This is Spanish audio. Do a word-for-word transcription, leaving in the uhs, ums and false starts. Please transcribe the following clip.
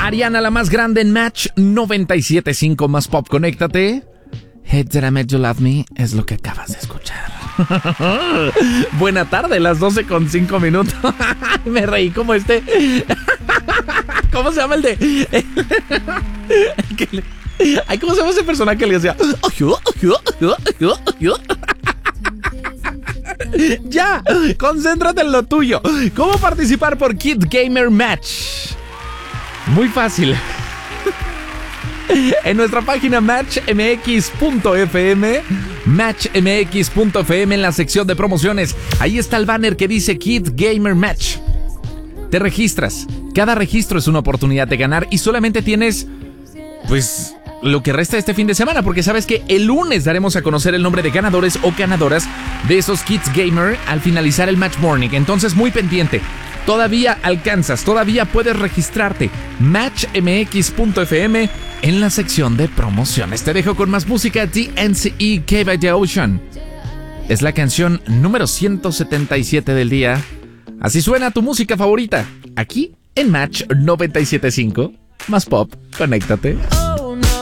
Ariana, la más grande en Match noventa y siete punto cinco más pop. Conéctate. Hey, did I make you love me? Es lo que acabas de escuchar. Buena tarde, las doce con cinco minutos. Me reí como este. ¿Cómo se llama el de? Ay, ¿cómo se llama ese personaje que le decía? Ya, concéntrate en lo tuyo. ¿Cómo participar por Kid Gamer Match? Muy fácil. En nuestra página match m x punto f m, match m x punto f m, en la sección de promociones, ahí está el banner que dice Kid Gamer Match. Te registras. Cada registro es una oportunidad de ganar y solamente tienes, pues, lo que resta de este fin de semana, porque sabes que el lunes daremos a conocer el nombre de ganadores o ganadoras de esos Kids Gamer al finalizar el Match Morning. Entonces, muy pendiente. Todavía alcanzas, todavía puedes registrarte. match m x punto f m en la sección de promociones. Te dejo con más música. D N C E, Cave by the Ocean. Es la canción número ciento setenta y siete del día. Así suena tu música favorita, aquí en Match noventa y siete punto cinco. Más pop, conéctate.